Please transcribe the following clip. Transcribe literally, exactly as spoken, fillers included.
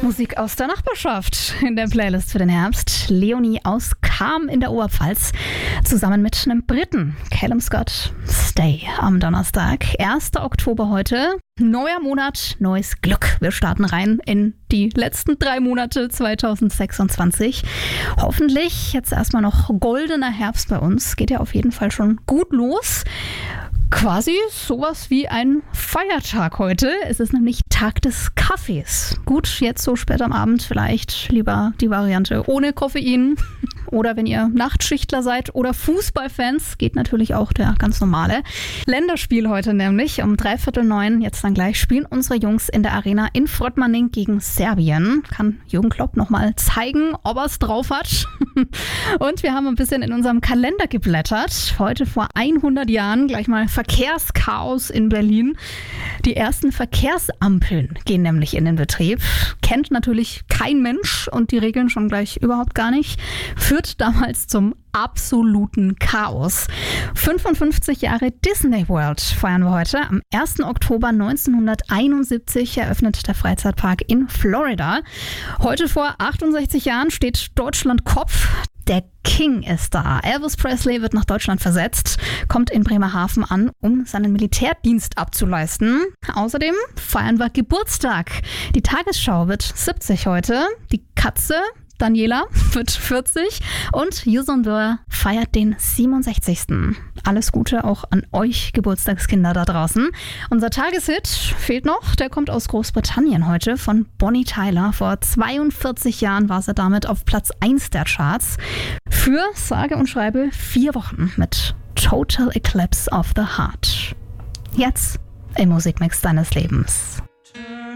Musik aus der Nachbarschaft in der Playlist für den Herbst. Leonie aus Cham in der Oberpfalz zusammen mit einem Briten, Callum Scott, Stay am Donnerstag. erster Oktober heute. Neuer Monat, neues Glück. Wir starten rein in die letzten drei Monate zwanzig sechsundzwanzig. Hoffentlich jetzt erstmal noch goldener Herbst bei uns. Geht ja auf jeden Fall schon gut los. Quasi sowas wie ein Feiertag heute. Es ist nämlich Tag des Kaffees. Gut, jetzt so spät am Abend vielleicht lieber die Variante ohne Koffein. Oder wenn ihr Nachtschichtler seid oder Fußballfans, geht natürlich auch der ganz normale. Länderspiel heute nämlich um dreiviertel neun. Jetzt dann gleich spielen unsere Jungs in der Arena in Fröttmanning gegen Serbien. Kann Jürgen Klopp nochmal zeigen, ob er es drauf hat. Und wir haben ein bisschen in unserem Kalender geblättert. Heute vor hundert Jahren gleich mal Verkehrschaos in Berlin. Die ersten Verkehrsampeln gehen nämlich in den Betrieb. Kennt natürlich kein Mensch und die Regeln schon gleich überhaupt gar nicht. Führt damals zum absoluten Chaos. fünfundfünfzig Jahre Disney World feiern wir heute. Am ersten Oktober neunzehnhunderteinundsiebzig eröffnet der Freizeitpark in Florida. Heute vor achtundsechzig Jahren steht Deutschland Kopf. Der King ist da. Elvis Presley wird nach Deutschland versetzt, kommt in Bremerhaven an, um seinen Militärdienst abzuleisten. Außerdem feiern wir Geburtstag. Die Tagesschau wird siebzig heute. Die Katze Daniela wird vierzig und Yusun Böhr feiert den siebenundsechzigsten Alles Gute auch an euch Geburtstagskinder da draußen. Unser Tageshit fehlt noch, der kommt aus Großbritannien heute von Bonnie Tyler. Vor zweiundvierzig Jahren war sie damit auf Platz eins der Charts. Für sage und schreibe vier Wochen mit Total Eclipse of the Heart. Jetzt im Musikmix deines Lebens.